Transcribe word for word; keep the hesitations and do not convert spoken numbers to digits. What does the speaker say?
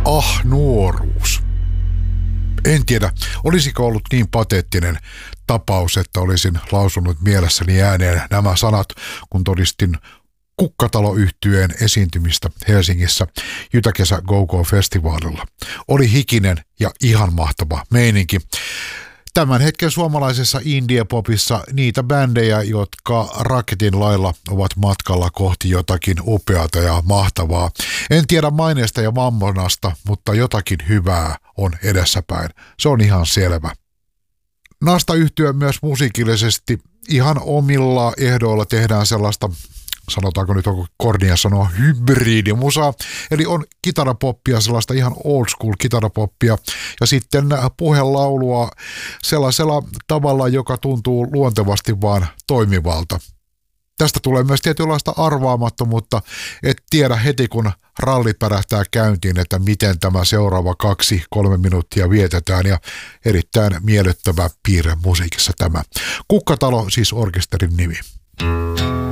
Ah, nuoruus. En tiedä, olisiko ollut niin pateettinen tapaus, että olisin lausunut mielessäni ääneen nämä sanat, kun todistin Kukkatalo-yhtyeen esiintymistä Helsingissä Jytäkesä Go-Go-festivaalilla. Oli hikinen ja ihan mahtava meininki. Tämän hetken suomalaisessa indie-popissa niitä bändejä, jotka raketin lailla ovat matkalla kohti jotakin upeata ja mahtavaa. En tiedä maineesta ja mammonasta, mutta jotakin hyvää on edessäpäin. Se on ihan selvä. Nasta-yhtye myös musiikillisesti ihan omilla ehdoilla tehdään sellaista, sanotaanko nyt onko kornia sanoa, hybridimusaa, eli on kitarapoppia, sellaista ihan old school kitarapoppia, ja sitten puhelaulua sellaisella tavalla, joka tuntuu luontevasti vaan toimivalta. Tästä tulee myös tietynlaista arvaamattomuutta, et tiedä heti kun ralli pärähtää käyntiin, että miten tämä seuraava kaksi, kolme minuuttia vietetään, ja erittäin miellyttävä piirre musiikissa tämä. Kukkatalo, siis orkesterin nimi.